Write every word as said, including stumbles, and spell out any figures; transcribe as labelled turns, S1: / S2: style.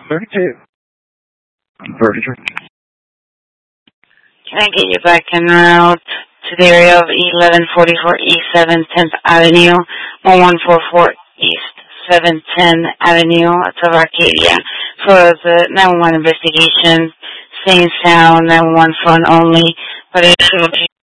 S1: thirty-two. thirty-three.
S2: Can I get you back en route to the area of eleven forty-four East seven tenth Avenue, one one four four East seven ten Avenue, it's of Arcadia, for the nine one one investigation, same sound, nine one one phone only, but it's